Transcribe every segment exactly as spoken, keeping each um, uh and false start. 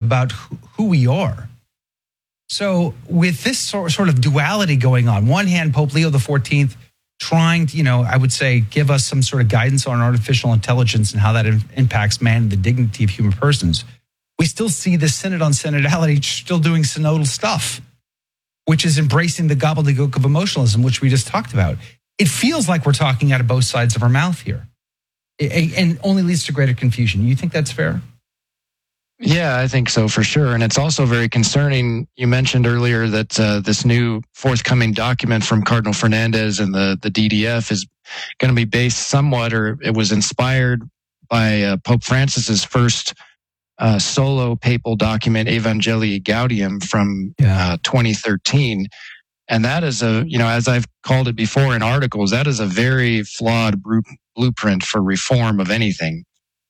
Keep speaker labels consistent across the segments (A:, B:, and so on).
A: about who, who we are. So with this sort sort of duality going on, one hand, Pope Leo the fourteenth trying to, you know, I would say, give us some sort of guidance on artificial intelligence and how that im- impacts man and the dignity of human persons. We still see the Synod on Synodality still doing synodal stuff, which is embracing the gobbledygook of emotionalism, which we just talked about. It feels like we're talking out of both sides of our mouth here, it, and only leads to greater confusion. You think that's fair?
B: Yeah, I think so for sure. And it's also very concerning. You mentioned earlier that uh, this new forthcoming document from Cardinal Fernandez and the, the D D F is going to be based somewhat, or it was inspired by uh, Pope Francis's first uh, solo papal document, Evangelii Gaudium, from
A: yeah.
B: uh, twenty thirteen. And that is a, you know, as I've called it before in articles, that is a very flawed blueprint for reform of anything.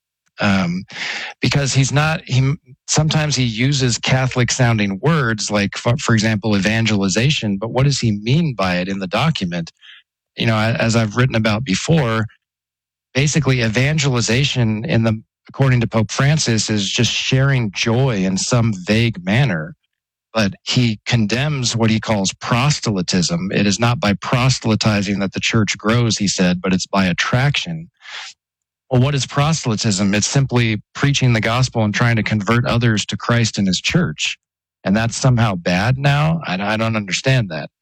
B: Um, because he's not, he, sometimes he uses Catholic sounding words like, for, for example, evangelization, but what does he mean by it in the document? You know, as I've written about before, basically evangelization in the, according to Pope Francis, is just sharing joy in some vague manner. But he condemns what he calls proselytism. It is not by proselytizing that the church grows, he said, but it's by attraction. Well, what is proselytism? It's simply preaching the gospel and trying to convert others to Christ and his church. And that's somehow bad now? I, I don't understand that.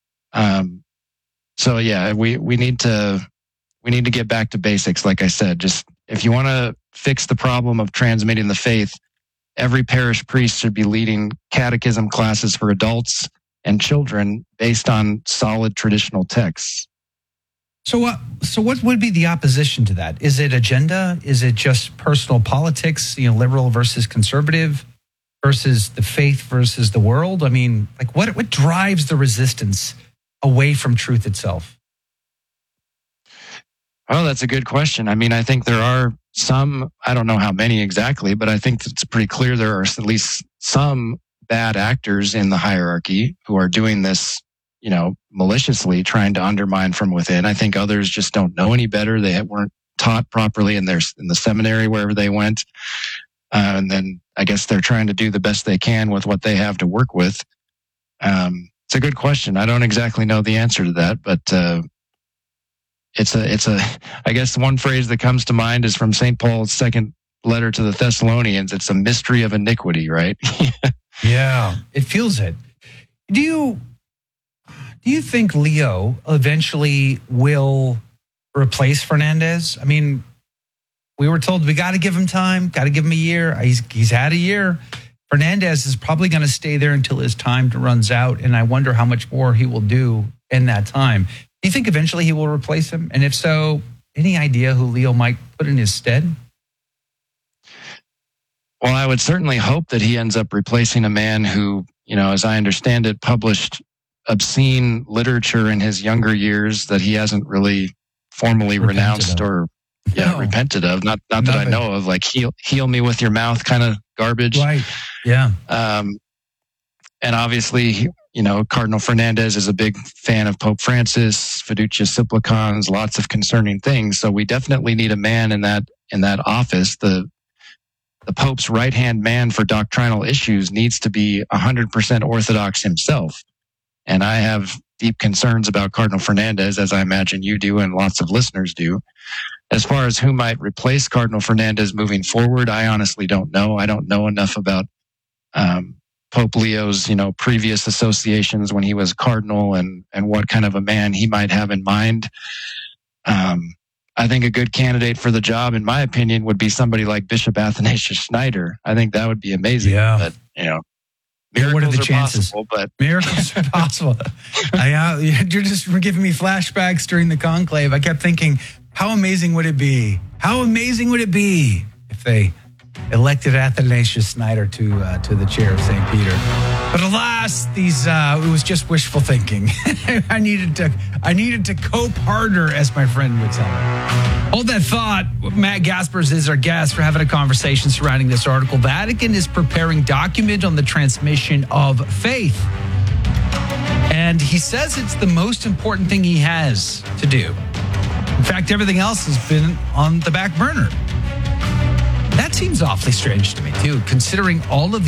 B: Um, so yeah, we, we need to, we need to get back to basics. Like I said, just if you want to fix the problem of transmitting the faith, every parish priest should be leading catechism classes for adults and children based on solid traditional texts.
A: So what? So what would be the opposition to that? Is it agenda? Is it just personal politics? You know, liberal versus conservative versus the faith versus the world? I mean, like what? What drives the resistance away from truth itself?
B: Oh, that's a good question. I mean, I think there are some. I don't know how many exactly, but I think it's pretty clear there are at least some bad actors in the hierarchy who are doing this, you know, maliciously trying to undermine from within. I think others just don't know any better. They weren't taught properly in their in the seminary wherever they went, uh, and then I guess they're trying to do the best they can with what they have to work with. Um, it's a good question. I don't exactly know the answer to that, but uh, it's a it's a. I guess one phrase that comes to mind is from Saint Paul's second letter to the Thessalonians. It's a mystery of iniquity, right?
A: Yeah, it feels it. Do you? Do you think Leo eventually will replace Fernandez? I mean, we were told we got to give him time, got to give him a year. He's he's had a year. Fernandez is probably going to stay there until his time runs out, and I wonder how much more he will do in that time. Do you think eventually he will replace him? And if so, any idea who Leo might put in his stead?
B: Well, I would certainly hope that he ends up replacing a man who, you know, as I understand it, published obscene literature in his younger years that he hasn't really formally repented renounced of. or yeah, no. repented of. Not not that Nothing. I know of, like heal heal me with your mouth kind of garbage.
A: Right. Yeah.
B: Um, and obviously, you know, Cardinal Fernandez is a big fan of Pope Francis, Fiducia Supplicans, lots of concerning things. So we definitely need a man in that in that office. The the Pope's right-hand man for doctrinal issues needs to be one hundred percent Orthodox himself. And I have deep concerns about Cardinal Fernandez, as I imagine you do and lots of listeners do. As far as who might replace Cardinal Fernandez moving forward, I honestly don't know. I don't know enough about um, Pope Leo's, you know, previous associations when he was cardinal and, and what kind of a man he might have in mind. Um, I think a good candidate for the job, in my opinion, would be somebody like Bishop Athanasius Schneider. I think that would be amazing.
A: Yeah.
B: But, you know.
A: Miracles what are the
B: are
A: chances?
B: Possible, but
A: miracles are possible. I, uh, you're just giving me flashbacks during the conclave. I kept thinking, how amazing would it be? How amazing would it be if they elected Athanasius Schneider to uh, to the chair of Saint Peter? But alas, these uh, it was just wishful thinking. I needed to I needed to cope harder, as my friend would tell me. Hold that thought. Matt Gaspers is our guest. We're having a conversation surrounding this article. Vatican is preparing document on the transmission of faith. And he says it's the most important thing he has to do. In fact, everything else has been on the back burner. That seems awfully strange to me, too, considering all of the